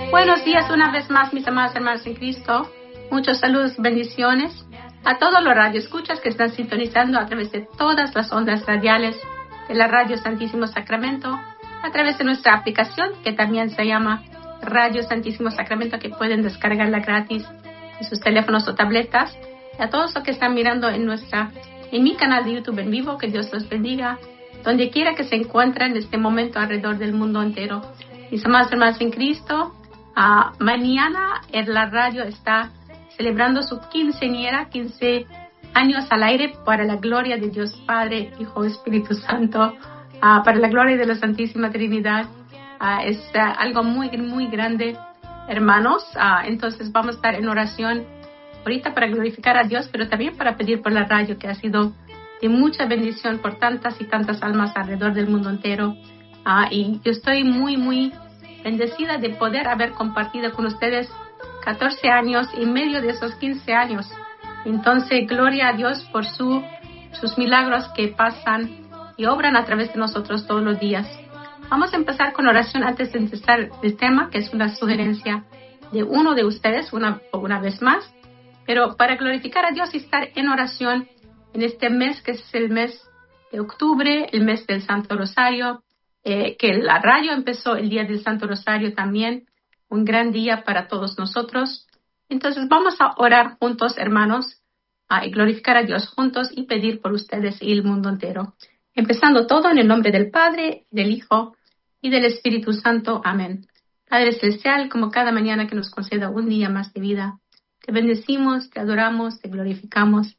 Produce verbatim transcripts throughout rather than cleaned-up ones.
Buenos días una vez más, mis amados hermanos en Cristo. Muchos saludos, bendiciones a todos los radioescuchas que están sintonizando a través de todas las ondas radiales de la Radio Santísimo Sacramento, a través de nuestra aplicación que también se llama Radio Santísimo Sacramento, que pueden descargarla gratis en sus teléfonos o tabletas. Y a todos los que están mirando en nuestra, en mi canal de YouTube en vivo, que Dios los bendiga, donde quiera que se encuentren en este momento alrededor del mundo entero. Mis amados hermanos en Cristo, uh, mañana en la radio está celebrando su quinceañera, quince años al aire para la gloria de Dios Padre, Hijo, Espíritu Santo, uh, para la gloria de la Santísima Trinidad. Uh, es uh, algo muy, muy grande, hermanos. Uh, entonces vamos a estar en oración ahorita para glorificar a Dios, pero también para pedir por la radio, que ha sido de mucha bendición por tantas y tantas almas alrededor del mundo entero. Uh, y yo estoy muy, muy bendecida de poder haber compartido con ustedes catorce años y medio de esos quince años. Entonces, gloria a Dios por su, sus milagros que pasan y obran a través de nosotros todos los días. Vamos a empezar con oración antes de empezar el tema, que es una sugerencia de uno de ustedes, una, una vez más. Pero para glorificar a Dios y estar en oración en este mes, que es el mes de octubre, el mes del Santo Rosario, eh, que la radio empezó el día del Santo Rosario también, un gran día para todos nosotros. Entonces vamos a orar juntos, hermanos, a glorificar a Dios juntos y pedir por ustedes y el mundo entero. Empezando todo en el nombre del Padre, del Hijo y del Espíritu Santo. Amén. Padre Celestial, como cada mañana que nos conceda un día más de vida, te bendecimos, te adoramos, te glorificamos.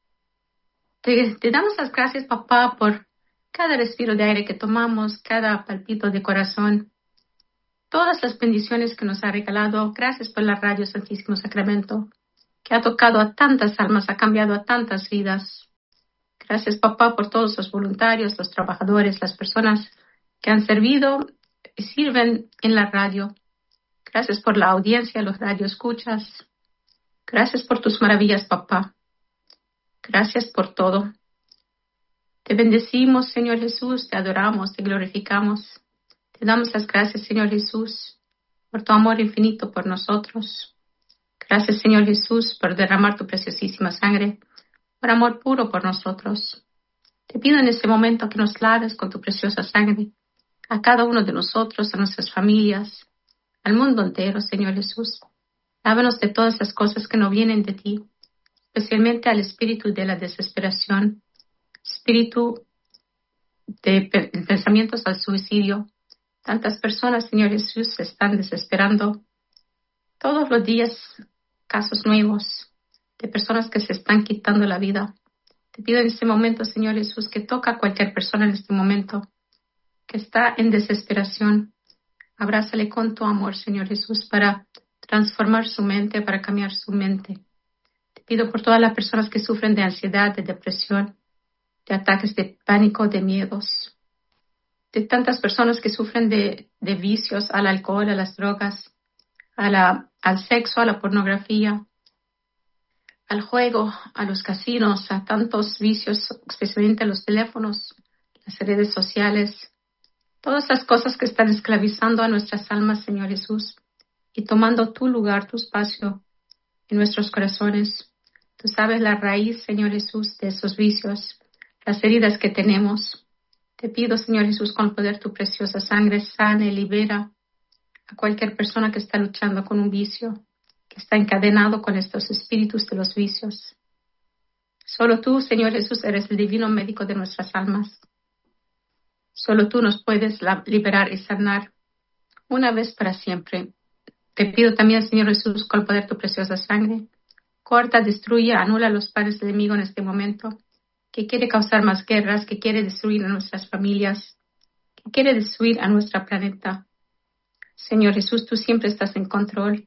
Te, te damos las gracias, papá, por cada respiro de aire que tomamos, cada palpito de corazón, todas las bendiciones que nos ha regalado. Gracias por la Radio Santísimo Sacramento, que ha tocado a tantas almas, ha cambiado a tantas vidas. Gracias, papá, por todos los voluntarios, los trabajadores, las personas que han servido y sirven en la radio. Gracias por la audiencia, los radioescuchas. Gracias por tus maravillas, papá. Gracias por todo. Te bendecimos, Señor Jesús, te adoramos, te glorificamos. Te damos las gracias, Señor Jesús, por tu amor infinito por nosotros. Gracias, Señor Jesús, por derramar tu preciosísima sangre, por amor puro por nosotros. Te pido en este momento que nos laves con tu preciosa sangre a cada uno de nosotros, a nuestras familias, al mundo entero, Señor Jesús. Lávanos de todas las cosas que no vienen de ti, especialmente al espíritu de la desesperación, espíritu de pensamientos al suicidio. Tantas personas, Señor Jesús, se están desesperando. Todos los días, casos nuevos de personas que se están quitando la vida. Te pido en este momento, Señor Jesús, que toca a cualquier persona en este momento que está en desesperación. Abrázale con tu amor, Señor Jesús, para transformar su mente, para cambiar su mente. Te pido por todas las personas que sufren de ansiedad, de depresión, de ataques de pánico, de miedos, de tantas personas que sufren de, de vicios al alcohol, a las drogas, a la, al sexo, a la pornografía, al juego, a los casinos, a tantos vicios, especialmente a los teléfonos, las redes sociales, todas las cosas que están esclavizando a nuestras almas, Señor Jesús, y tomando tu lugar, tu espacio en nuestros corazones. Tú sabes la raíz, Señor Jesús, de esos vicios, las heridas que tenemos. Te pido, Señor Jesús, con el poder de tu preciosa sangre, sana y libera a cualquier persona que está luchando con un vicio, que está encadenado con estos espíritus de los vicios. Solo tú, Señor Jesús, eres el divino médico de nuestras almas. Solo tú nos puedes liberar y sanar una vez para siempre. Te pido también, Señor Jesús, con el poder de tu preciosa sangre, corta, destruye, anula los planes del enemigo en este momento, que quiere causar más guerras, que quiere destruir a nuestras familias, que quiere destruir a nuestro planeta. Señor Jesús, tú siempre estás en control.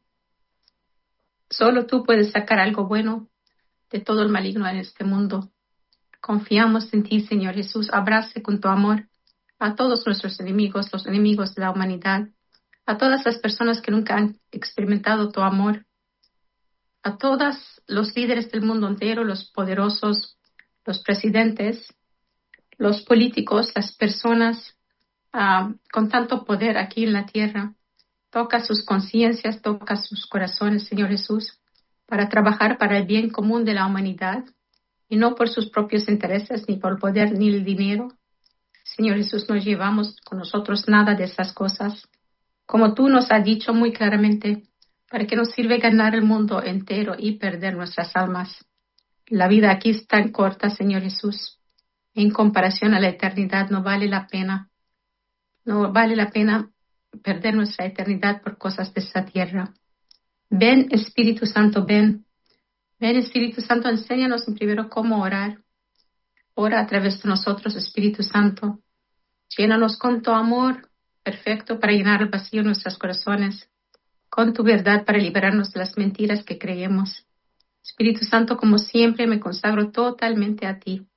Solo tú puedes sacar algo bueno de todo el maligno en este mundo. Confiamos en ti, Señor Jesús. Abrace con tu amor a todos nuestros enemigos, los enemigos de la humanidad, a todas las personas que nunca han experimentado tu amor, a todos los líderes del mundo entero, los poderosos, los presidentes, los políticos, las personas uh, con tanto poder aquí en la tierra, Toca sus conciencias, toca sus corazones, Señor Jesús, para trabajar para el bien común de la humanidad y no por sus propios intereses, ni por el poder, ni el dinero. Señor Jesús, no llevamos con nosotros nada de esas cosas. Como tú nos has dicho muy claramente, ¿para qué nos sirve ganar el mundo entero y perder nuestras almas? La vida aquí es tan corta, Señor Jesús. En comparación a la eternidad no vale la pena. No vale la pena perder nuestra eternidad por cosas de esta tierra. Ven, Espíritu Santo, ven. Ven, Espíritu Santo, enséñanos primero cómo orar. Ora a través de nosotros, Espíritu Santo. Llénanos con tu amor perfecto para llenar el vacío en nuestros corazones, con tu verdad para liberarnos de las mentiras que creemos. Espíritu Santo, como siempre, me consagro totalmente a ti.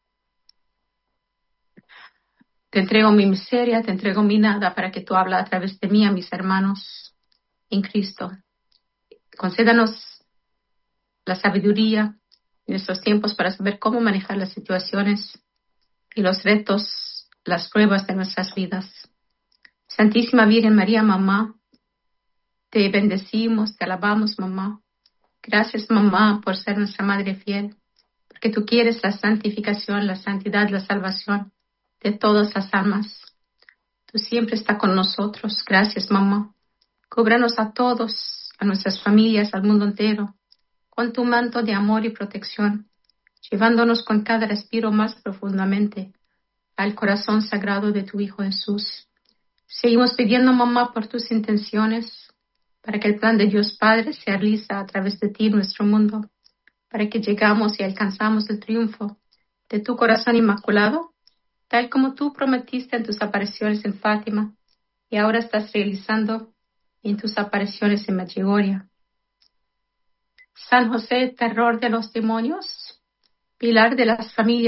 Te entrego mi miseria, te entrego mi nada para que tú hables a través de mí a mis hermanos en Cristo. Concédanos la sabiduría en estos tiempos para saber cómo manejar las situaciones y los retos, las pruebas de nuestras vidas. Santísima Virgen María, mamá, te bendecimos, te alabamos, mamá. Gracias, mamá, por ser nuestra madre fiel, porque tú quieres la santificación, la santidad, la salvación de todas las almas. Tú siempre estás con nosotros. Gracias, mamá. Cúbranos a todos, a nuestras familias, al mundo entero, con tu manto de amor y protección, llevándonos con cada respiro más profundamente al corazón sagrado de tu Hijo Jesús. Seguimos pidiendo, mamá, por tus intenciones, para que el plan de Dios Padre se realiza a través de ti en nuestro mundo, para que llegamos y alcanzamos el triunfo de tu corazón inmaculado, tal como tú prometiste en tus apariciones en Fátima y ahora estás realizando en tus apariciones en Medjugorje. San José, terror de los demonios, pilar de las familias